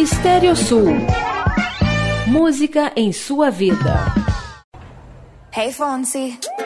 Estéreo Sul. Música em sua vida. Hey, Fonzie.